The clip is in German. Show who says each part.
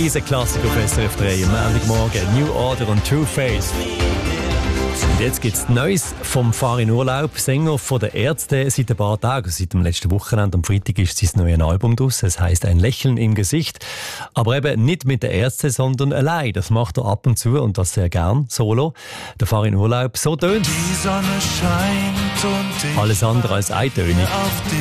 Speaker 1: Riesenklassiker auf SRF 3 am Montagmorgen. New Order und True Face. Und jetzt gibt es Neues vom Farin Urlaub, Sänger von den Ärzten, seit ein paar Tagen, seit dem letzten Wochenende. Am Freitag ist sein neues Album draus. Es heisst «Ein Lächeln im Gesicht». Aber eben nicht mit den Ärzten, sondern allein. Das macht er ab und zu und das sehr gern, solo. Der Farin Urlaub, so tönt.
Speaker 2: Die Sonne scheint und ich
Speaker 1: Alles andere als eintönig.
Speaker 2: auf dich.